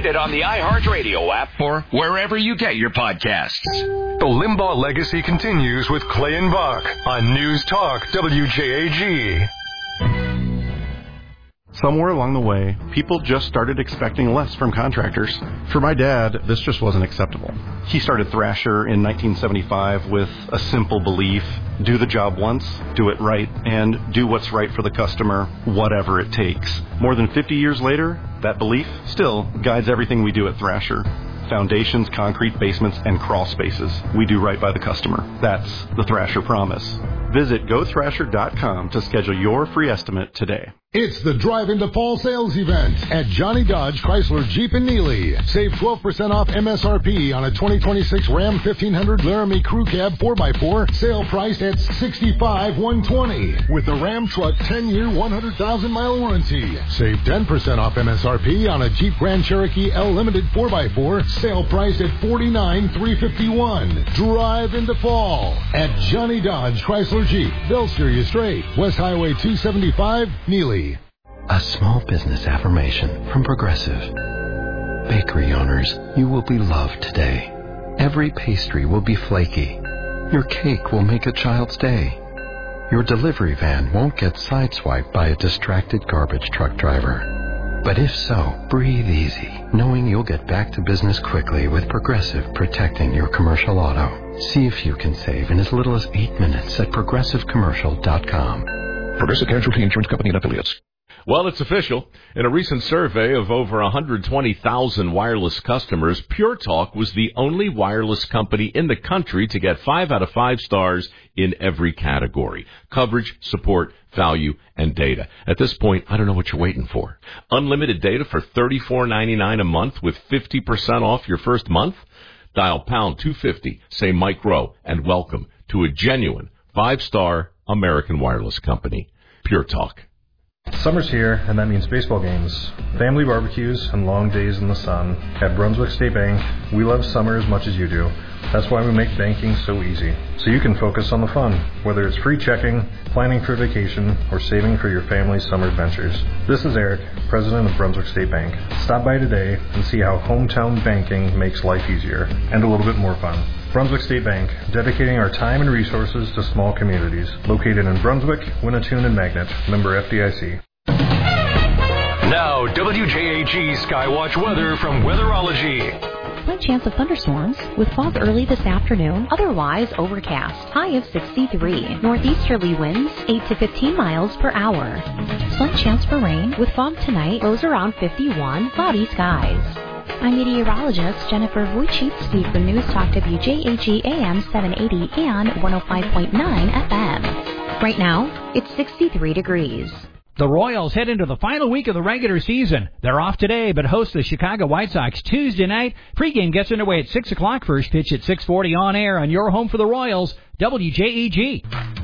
it on the iHeartRadio app or wherever you get your podcasts. The Limbaugh legacy continues with Clay and Buck on News Talk WJAG. Somewhere along the way, people just started expecting less from contractors. For my dad, this just wasn't acceptable. He started Thrasher in 1975 with a simple belief: do the job once, do it right, and do what's right for the customer, whatever it takes. More than 50 years later, that belief still guides everything we do at Thrasher. Foundations, concrete basements, and crawl spaces. We do right by the customer. That's the Thrasher promise. Visit GoThrasher.com to schedule your free estimate today. It's the Drive into Fall sales event at Johnny Dodge Chrysler Jeep in Neely. Save 12% off MSRP on a 2026 Ram 1500 Laramie Crew Cab 4x4, sale priced at $65,120. With the Ram truck 10-year, 100,000-mile warranty. Save 10% off MSRP on a Jeep Grand Cherokee L Limited 4x4, sale priced at $49,351. Drive into fall at Johnny Dodge Chrysler Jeep. They'll steer you straight. West Highway 275, Neely. A small business affirmation from Progressive. Bakery owners, you will be loved today. Every pastry will be flaky. Your cake will make a child's day. Your delivery van won't get sideswiped by a distracted garbage truck driver. But if so, breathe easy, knowing you'll get back to business quickly with Progressive protecting your commercial auto. See if you can save in as little as 8 minutes at ProgressiveCommercial.com. Progressive Casualty Insurance Company and Affiliates. Well, it's official. In a recent survey of over 120,000 wireless customers, Pure Talk was the only wireless company in the country to get 5 out of 5 stars in every category: coverage, support, value, and data. At this point, I don't know what you're waiting for. Unlimited data for $34.99 a month with 50% off your first month? Dial pound 250, say Mike Rowe, and welcome to a genuine 5-star American wireless company. Pure Talk. Summer's here, and that means baseball games, family barbecues, and long days in the sun. At Brunswick State Bank, we love summer as much as you do. That's why we make banking so easy, so you can focus on the fun, whether it's free checking, planning for vacation, or saving for your family's summer adventures. This is Eric, president of Brunswick State Bank. Stop by today and see how hometown banking makes life easier and a little bit more fun. Brunswick State Bank, dedicating our time and resources to small communities. Located in Brunswick, Winnetoon, and Magnet. Member FDIC. Now, WJAG Skywatch weather from Weatherology. Slight chance of thunderstorms with fog early this afternoon. Otherwise overcast. High of 63. Northeasterly winds 8 to 15 miles per hour. Slight chance for rain with fog tonight. Lows around 51. Cloudy skies. I'm meteorologist Jennifer Wojcicki for News Talk WJAG AM 780 and 105.9 FM. Right now, it's 63 degrees. The Royals head into the final week of the regular season. They're off today, but host the Chicago White Sox Tuesday night. Pregame gets underway at 6 o'clock. First pitch at 6:40 on air on your home for the Royals, WJEG.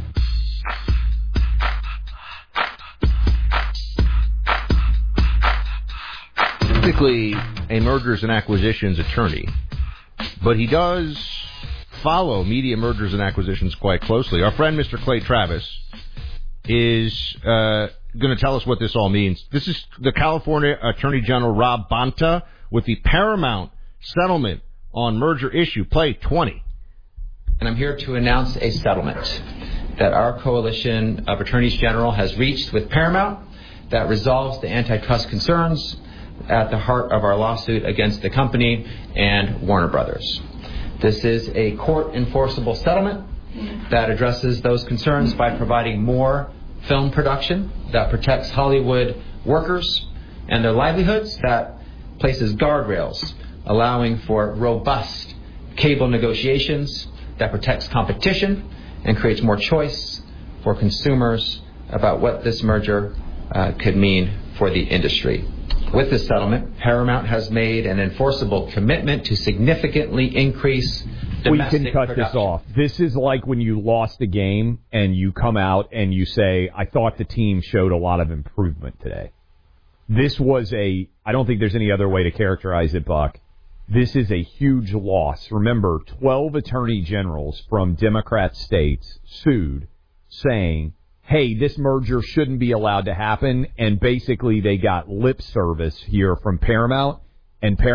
Typically a mergers and acquisitions attorney, but he does follow media mergers and acquisitions quite closely. Our friend Mr. Clay Travis is going to tell us what this all means. This is the California Attorney General Rob Bonta with the Paramount settlement on merger issue, Play 20. And I'm here to announce a settlement that our coalition of attorneys general has reached with Paramount that resolves the antitrust concerns at the heart of our lawsuit against the company and Warner Brothers. This is a court-enforceable settlement that addresses those concerns by providing more film production that protects Hollywood workers and their livelihoods, that places guardrails allowing for robust cable negotiations, that protects competition and creates more choice for consumers about what this merger could mean for the industry. With this settlement, Paramount has made an enforceable commitment to significantly increase domestic We can cut production. this off. This is like when you lost a game and you come out and you say, I thought the team showed a lot of improvement today. This was I don't think there's any other way to characterize it, Buck. This is a huge loss. Remember, 12 attorney generals from Democrat states sued, saying, hey, this merger shouldn't be allowed to happen, and basically they got lip service here from Paramount, and